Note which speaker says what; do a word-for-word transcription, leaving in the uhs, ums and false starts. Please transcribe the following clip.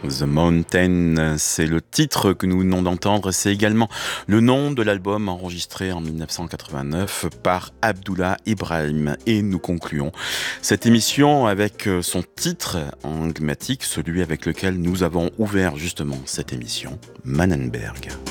Speaker 1: The Mountain, c'est le titre que nous venons d'entendre. C'est également le nom de l'album enregistré en dix-neuf cent quatre-vingt-neuf par Abdullah Ibrahim. Et nous concluons cette émission avec son titre emblématique, celui avec lequel nous avons ouvert justement cette émission, Mannenberg.